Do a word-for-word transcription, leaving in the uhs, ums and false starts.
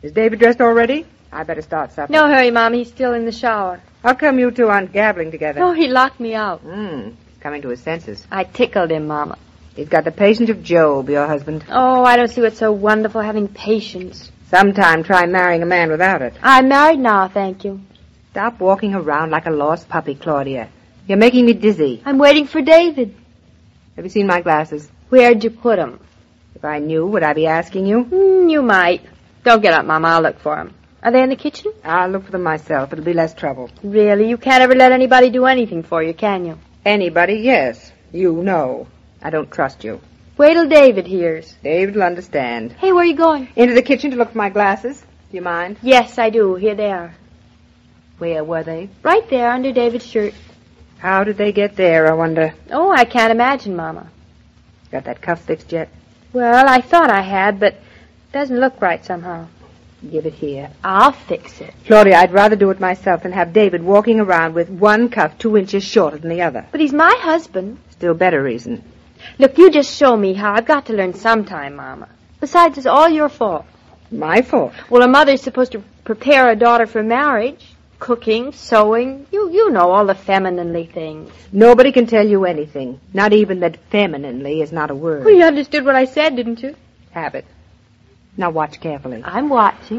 Is David dressed already? I better start supper. No hurry, Mom. He's still in the shower. How come you two aren't gabbling together? Oh, he locked me out. Hmm. He's coming to his senses. I tickled him, Mama. He's got the patience of Job, your husband. Oh, I don't see what's so wonderful having patience. Sometime try marrying a man without it. I'm married now, thank you. Stop walking around like a lost puppy, Claudia. You're making me dizzy. I'm waiting for David. Have you seen my glasses? Where'd you put 'em? If I knew, would I be asking you? Mm, you might. Don't get up, Mama. I'll look for 'em. Are they in the kitchen? I'll look for them myself. It'll be less trouble. Really? You can't ever let anybody do anything for you, can you? Anybody, yes. You, no. I don't trust you. Wait till David hears. David will understand. Hey, where are you going? Into the kitchen to look for my glasses. Do you mind? Yes, I do. Here they are. Where were they? Right there, under David's shirt. How did they get there, I wonder? Oh, I can't imagine, Mama. Got that cuff fixed yet? Well, I thought I had, but it doesn't look right somehow. Give it here. I'll fix it. Claudia, I'd rather do it myself than have David walking around with one cuff two inches shorter than the other. But he's my husband. Still better reason. Look, you just show me how. I've got to learn sometime, Mama. Besides, it's all your fault. My fault. Well, a mother's supposed to prepare a daughter for marriage. Cooking, sewing, you you know, all the femininely things. Nobody can tell you anything. Not even that femininely is not a word. Well, you understood what I said, didn't you? Have it. Now watch carefully. I'm watching.